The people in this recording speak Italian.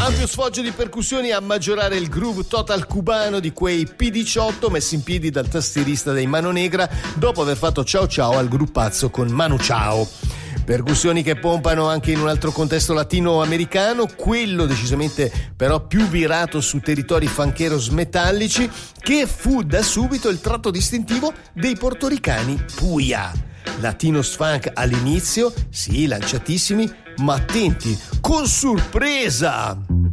Ampio sfoggio di percussioni a maggiorare il groove total cubano di quei P18 messi in piedi dal tastierista dei Mano Negra dopo aver fatto ciao ciao al gruppazzo con Manu Chao. Percussioni che pompano anche in un altro contesto latinoamericano, quello decisamente però più virato su territori funkeros metallici, che fu da subito il tratto distintivo dei portoricani Puya. Latinos funk all'inizio, sì, lanciatissimi, ma attenti, con sorpresa!